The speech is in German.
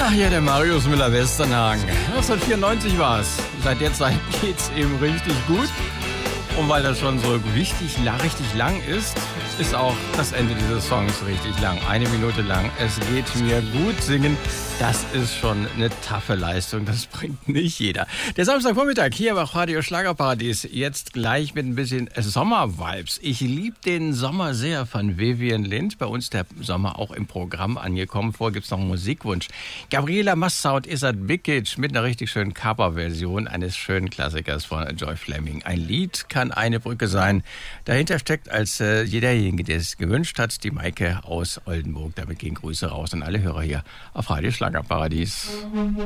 Ach ja, der Marius Müller-Westernhagen. 1994 war's. Seit der Zeit geht's ihm richtig gut. Und weil das schon so richtig lang ist auch das Ende dieses Songs richtig lang. 1 Minute lang. Es geht mir gut. Singen, das ist schon eine taffe Leistung. Das bringt nicht jeder. Der Samstagvormittag hier bei Radio Schlagerparadies. Jetzt gleich mit ein bisschen Sommer-Vibes. Ich liebe den Sommer sehr von Vivian Lind. Bei uns der Sommer auch im Programm angekommen. Vorher gibt's noch einen Musikwunsch. Gabriela Massa und Izzat Bikic mit einer richtig schönen Coverversion eines schönen Klassikers von Joy Fleming. Ein Lied kann eine Brücke sein. Dahinter steckt als derjenige, der es gewünscht hat, die Maike aus Oldenburg. Damit gehen Grüße raus an alle Hörer hier auf Radio Schlagerparadies.